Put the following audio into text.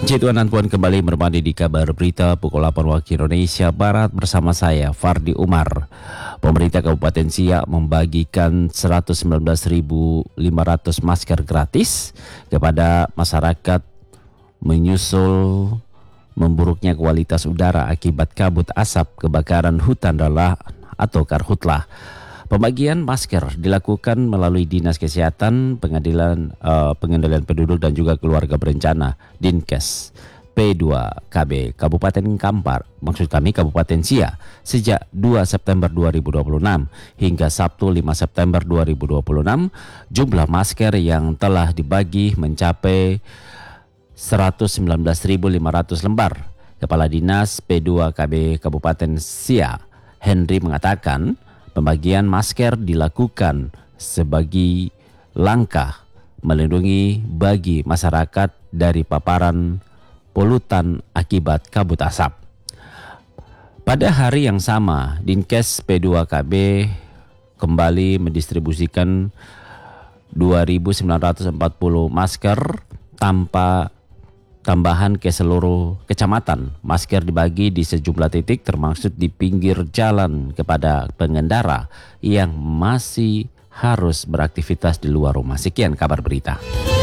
Tuan dan Puan kembali bermandi di kabar berita pukul 8 waktu Indonesia Barat bersama saya Fardi Umar. Pemerintah Kabupaten Siak membagikan 119.500 masker gratis kepada masyarakat menyusul memburuknya kualitas udara akibat kabut asap kebakaran hutan rala atau karhutlah. Pembagian masker dilakukan melalui Dinas Kesehatan, Pengendalian Penduduk dan juga Keluarga Berencana Dinkes P2KB Kabupaten Kabupaten Siak sejak 2 September 2026 hingga Sabtu 5 September 2026. Jumlah masker yang telah dibagi mencapai 119.500 lembar. Kepala Dinas P2KB Kabupaten Siak Henry mengatakan pembagian masker dilakukan sebagai langkah melindungi bagi masyarakat dari paparan polutan akibat kabut asap. Pada hari yang sama, Dinkes P2KB kembali mendistribusikan 2.940 masker tanpa tambahan ke seluruh kecamatan. Masker dibagi di sejumlah titik termasuk di pinggir jalan kepada pengendara yang masih harus beraktivitas di luar rumah. Sekian kabar berita.